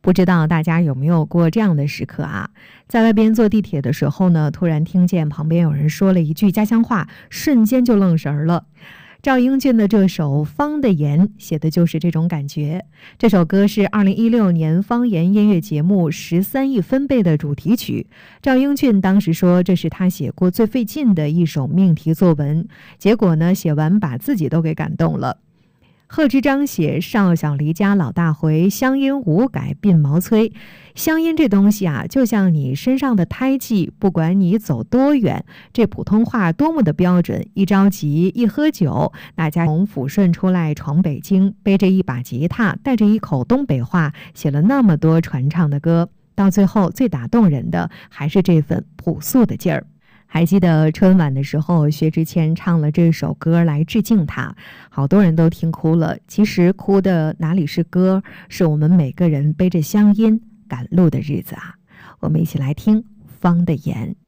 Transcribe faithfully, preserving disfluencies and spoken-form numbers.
不知道大家有没有过这样的时刻啊？在外边坐地铁的时候呢，突然听见旁边有人说了一句家乡话，瞬间就愣神了。赵英俊的这首《方的言》写的就是这种感觉。这首歌是二零一六年方言音乐节目《十三亿分贝》的主题曲。赵英俊当时说这是他写过最费劲的一首命题作文，结果呢，写完把自己都给感动了。贺知章写少小离家老大回，乡音无改鬓毛衰。乡音这东西啊，就像你身上的胎记，不管你走多远，这普通话多么的标准，一着急一喝酒，大家从抚顺出来闯北京，背着一把吉他，带着一口东北话，写了那么多传唱的歌，到最后最打动人的还是这份朴素的劲儿。还记得春晚的时候，薛之谦唱了这首歌来致敬他，好多人都听哭了。其实哭的哪里是歌，是我们每个人背着乡音赶路的日子啊！我们一起来听方的言。